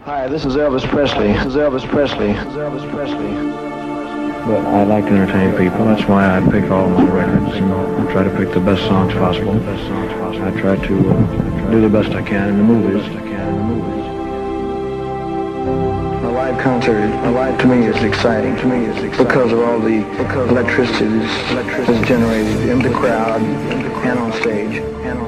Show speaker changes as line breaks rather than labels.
Hi, this is Elvis Presley. This is Elvis Presley. This is Elvis Presley.
But I like to entertain people. That's why I pick all my records. You know, I try to pick the best songs possible. I try to do the best I can in the movies.
A live concert, to me is exciting. Because of all the electricity that's generated in the crowd and on stage.